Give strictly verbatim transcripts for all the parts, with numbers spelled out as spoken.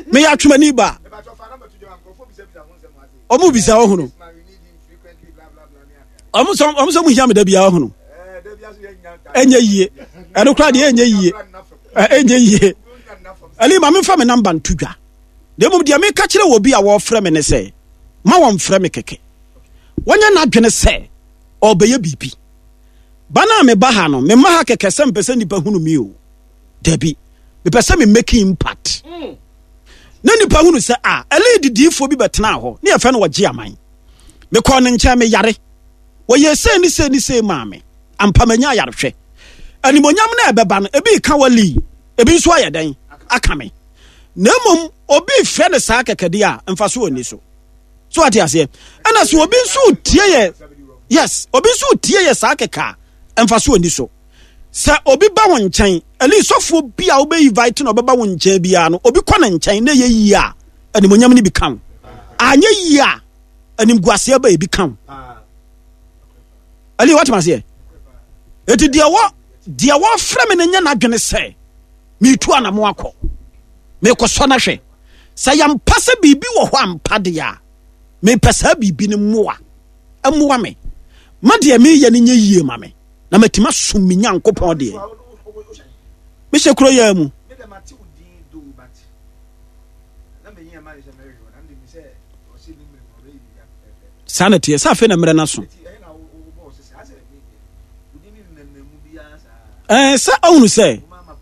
me ya twemani ba omu bisa ohunu omu so omu so mu hia me da bia ohunu enye yie eno kra de enye yie enye yie ali ma me fa me number ntudwa de mum dia me ka kire wo bi a wo frɛ me ne sɛ ma wo mfrɛ me keke wonya na adwene sɛ obeye bibi bana me ba ha no me ma ha keke sɛ mpɛ nipa hunu mi o dabi me pɛ sɛ me make impact mm. na nipa hunu sɛ a ele didifo bi betena ho ne yɛfɛ no wɔgye aman me kɔ ne nkyɛn me yare wɔyɛ sɛ ni sɛ ni sɛ ma me ampa manya yarehwɛ animonyam na ɛbɛba no ebi ka wali ebi nso ayɛ dan aka me na mom obi fɛ ne saa kekede a mfa so oni so so ate ase ɛna so obi nso tie yɛ yes obi nso tie yɛ saa keka mfa so oni so sɛ obi ba wo nkyɛn ali sɔfo bi a obe invite no obeba wo nkyɛn bia no obi kɔ ne nkyɛn na yɛ yi a animonyam ne bi kan anya yi a animguase ba e bi kan ali what must say eti dia wo dia wo frɛ me ne nya na adwene sɛ me tu anamo akɔ me kɔ so na hwɛ sɛ yampa sɛ bibi wɔ hɔ ampa de a me pɛsa bibi ne moa amoa me ma de me yɛ ne nya yie ma me na matima som me nyankopɔn de me hye kuro ya mu sanity sa fe na mre na so eh sa onu se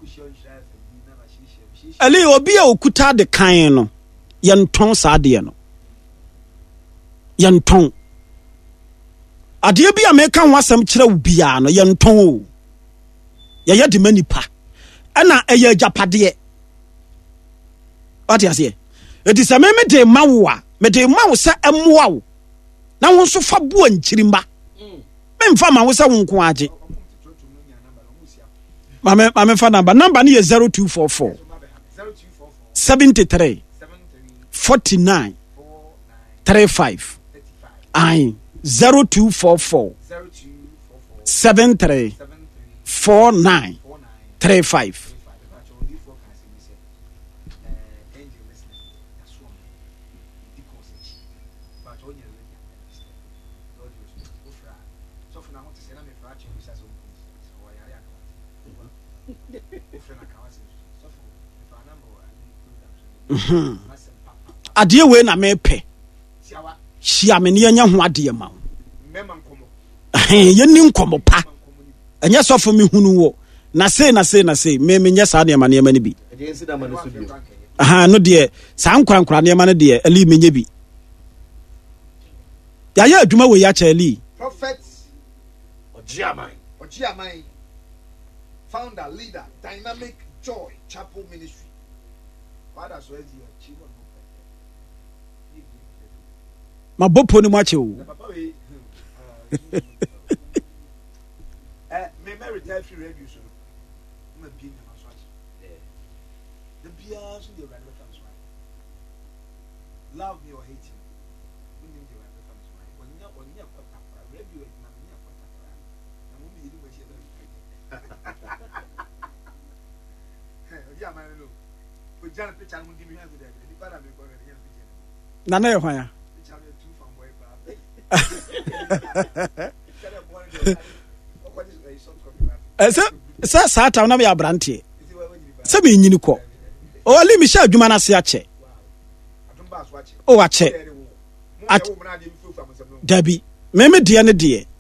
ali obi a okuta de kan no yenton sa de no yenton ade bi a meka ho asem kire wo bia no yenton o ye ye de manipa ana eye japade what you say it is a me me de mawo a me de mawo se emoa wo na wo so fa bo ankirimba me mfa ma wo se wo nko age mame mame fa number number ni zero two four four seventy-three forty-nine thirty-five I zero two four four seven three four nine three five. Mhm. Ade we na mepe. Hia me ne nya ho ade ma wo. Eh, ye ni nkomo pa. Enya sofo me hunu wo. Na sei na sei na sei me me nya sa ne ma ne ma ne bi. Aha no de sa nkwankura ne ma ne de ali me nya bi. Ya ya adwuma we ya cha ali. Prophet Ojiamai. Ojiamai. Founder, leader, Dynamic Joy Chapel Ministry. Father so is your chief. Ma bopo ni mwache o. Eh, me me retire free radio so. Me bi na so achi. Eh. The bia so dey radio fans why. Love me or hate me. We need the radio fans why. Onya onya kwata kwa radio na onya kwata kwa. Na mo bi ni mo she na. Eh, oja ma no. Oja na picture mo di mi ha go dey. Di para me ko na dey picture. Na na ye hwan ya? Ese sa sa ta na me abrante se me nyini ko o ali mi sha adwuma na se ache o ache dabi me me de ne de